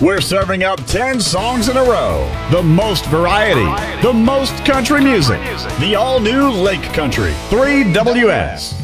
We're serving up 10 songs in a row. The most variety, the most country music. The all-new Lake Country 3WS.